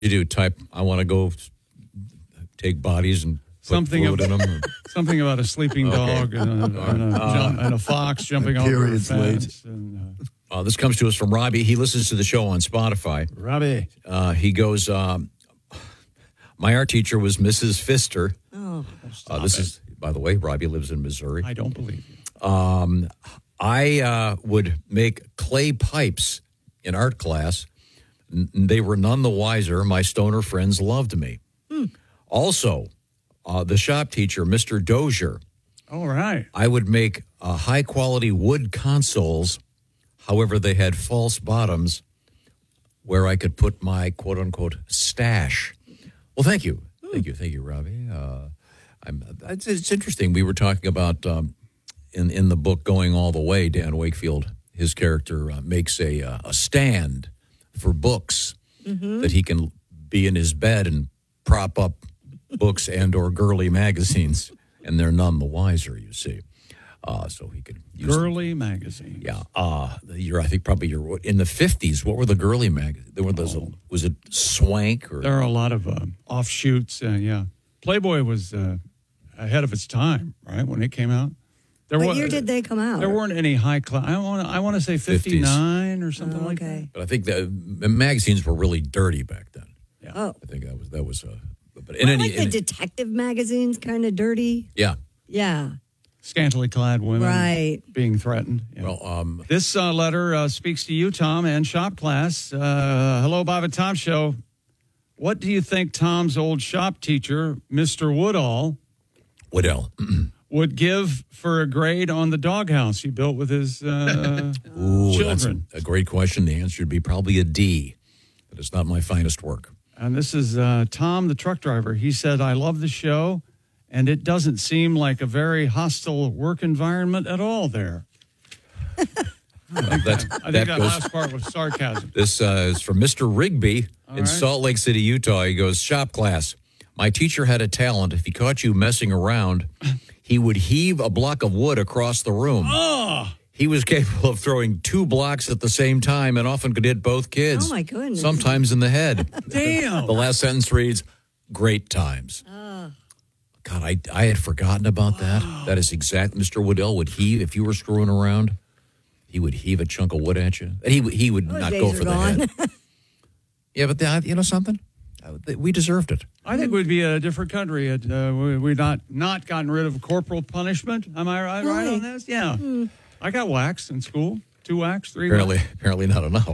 You do type, I want to go take bodies and put Something fluid in them. Something about a sleeping dog and a fox jumping over a fence. This comes to us from Robbie. He listens to the show on Spotify. Robbie. He goes, my art teacher was Mrs. Pfister. This is, by the way, Robbie lives in Missouri. I don't believe you. I would make clay pipes in art class. They were none the wiser. My stoner friends loved me. Also, the shop teacher, Mr. Dozier. All right. I would make high-quality wood consoles. However, they had false bottoms where I could put my quote-unquote stash. Well, thank you. Thank you, Robbie. It's interesting. We were talking about in the book Going All the Way, Dan Wakefield, his character makes a stand for books that he can be in his bed and prop up books and or girly magazines, and they're none the wiser, you see. So he could use girly magazines. Yeah. I think probably you're in the 50s. What were the girly magazines? There were those. Was it Swank? Or? There are a lot of offshoots. Yeah. Playboy was ahead of its time, right, when it came out. What year did they come out? There weren't any high class. I want to say 59 or something like that. But I think the magazines were really dirty back then. Yeah. Oh. I think that was. But the detective magazines kind of dirty. Yeah. Yeah. Scantily clad women being threatened. Yeah. Well, this letter speaks to you, Tom, and shop class. Hello, Bob and Tom Show. What do you think Tom's old shop teacher, Mr. Woodall, would give for a grade on the doghouse he built with his children? That's a great question. The answer would be probably a D. But it's not my finest work. And this is Tom, the truck driver. He said, I love the show, and it doesn't seem like a very hostile work environment at all there. I think that last part was sarcasm. This is from Mr. Rigby in Salt Lake City, Utah. He goes, shop class. My teacher had a talent. If he caught you messing around, he would heave a block of wood across the room. Oh! He was capable of throwing 2 blocks at the same time and often could hit both kids. Oh, my goodness. Sometimes in the head. Damn. The last sentence reads, great times. God, I had forgotten about that. That is exact. Mr. Woodell would heave, if you were screwing around, he would heave a chunk of wood at you. He would not go for the head. Yeah, but you know something? We deserved it. I think we'd be a different country. We'd not gotten rid of corporal punishment. Am I right on this? Yeah. I got waxed in school. 2 whacks, 3 whacks. Apparently not enough.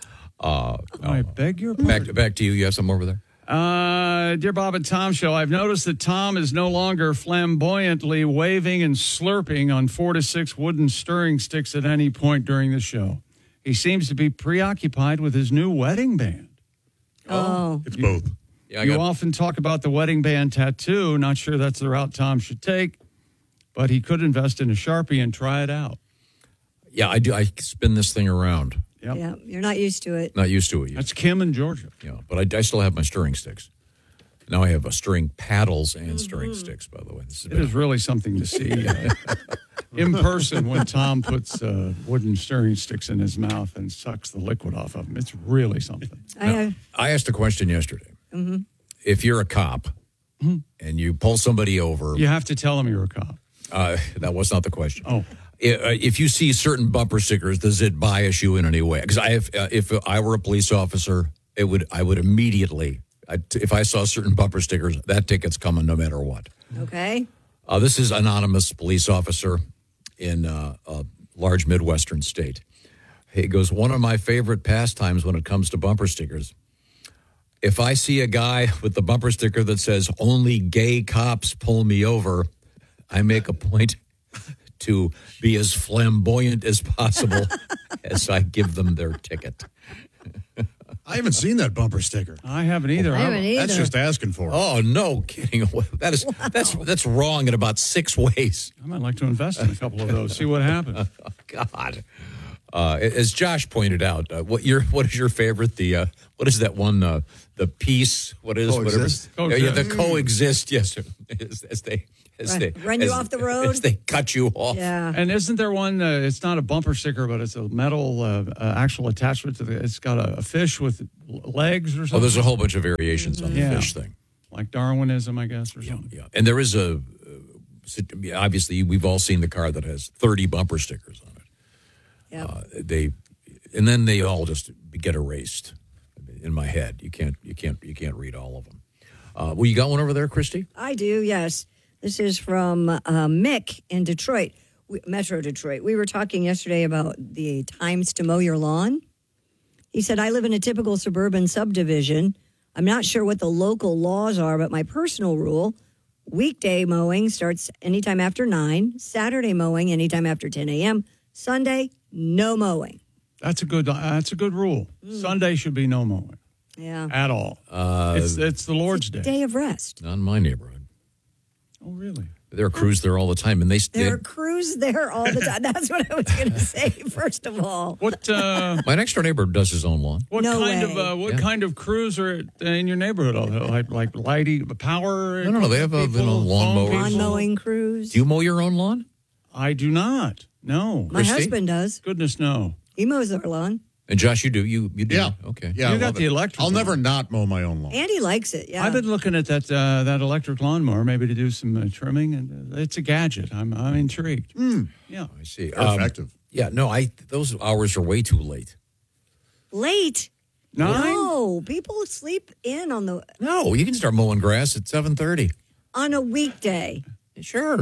I beg your pardon. Back to you. You have some over there? Dear Bob and Tom Show, I've noticed that Tom is no longer flamboyantly waving and slurping on 4 to 6 wooden stirring sticks at any point during the show. He seems to be preoccupied with his new wedding band. Oh. It's both. Yeah, you often talk about the wedding band tattoo. Not sure that's the route Tom should take, but he could invest in a Sharpie and try it out. Yeah, I do. I spin this thing around. Yep. Yeah, you're not used to it. Not used to it. That's Kim in Georgia. Yeah, but I still have my stirring sticks. Now I have stirring paddles and stirring sticks, by the way. It is really something to see in person when Tom puts wooden stirring sticks in his mouth and sucks the liquid off of them. It's really something. I asked a question yesterday. If you're a cop and you pull somebody over... You have to tell them you're a cop. That was not the question. Oh. If you see certain bumper stickers, does it bias you in any way? Because if I were a police officer, I would immediately, if I saw certain bumper stickers, that ticket's coming no matter what. Okay. This is anonymous police officer in a large Midwestern state. He goes, one of my favorite pastimes when it comes to bumper stickers, if I see a guy with the bumper sticker that says, only gay cops pull me over, I make a point to be as flamboyant as possible as I give them their ticket. I haven't seen that bumper sticker. I haven't either. That's just asking for it. Oh, no kidding. That's wrong in about 6 ways. I might like to invest in a couple of those, see what happens. God. As Josh pointed out, what is your favorite? What is that one? The peace. What is Coexist. whatever? Yeah, the coexist. Yes, as they Run you off the road? As they cut you off. Yeah. And isn't there one? It's not a bumper sticker, but it's a metal actual attachment to the. It's got a fish with legs or something. Oh, there's a whole bunch of variations on the fish thing. Like Darwinism, I guess, or something. Yeah, and there is obviously we've all seen the car that has 30 bumper stickers on it. Yeah. Then they all just get erased in my head. You can't read all of them. Well, you got one over there, Christy? I do, yes. This is from Mick in Detroit, Metro Detroit. We were talking yesterday about the times to mow your lawn. He said, I live in a typical suburban subdivision. I'm not sure what the local laws are, but my personal rule, weekday mowing starts anytime after 9, Saturday mowing anytime after 10 a.m., Sunday, no mowing. That's a good rule. Sunday should be no mowing. Yeah. At all. It's the Lord's Day. Day of rest. Not in my neighborhood. Oh, really? There are crews there all the time, and There are crews there all the time. That's what I was going to say, first of all. What my next door neighbor does his own lawn. what No kind way. of kind of crews are in your neighborhood? Like lighting, power? No. They have a people, lawn phone mowers. people? Lawn mowing crews. Do you mow your own lawn? I do not. No. My Christy? husband does. Goodness, no. He mows our lawn. And Josh, you do. You do. Yeah. Okay. Yeah, You I got love the it. electric I'll one. never not mow my own lawn. And he likes it, yeah. I've been looking at that electric lawnmower, maybe to do some trimming, and it's a gadget. I'm intrigued. Yeah. I see. Very effective. Yeah. No. Those hours are way too late. Late. 9? No, people sleep in on No, you can start mowing grass at 7:30. a weekday. Sure.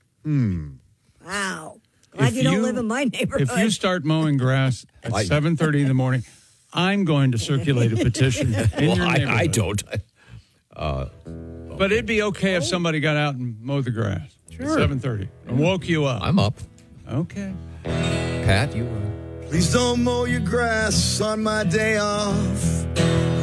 Wow. Glad you don't live in my neighborhood. If you start mowing grass at 7:30 in the morning, I'm going to circulate a petition in your neighborhood. I don't. But it'd be okay if somebody got out and mowed the grass at 7:30 and woke you up. I'm up. Okay. Pat, you. Please don't mow your grass on my day off.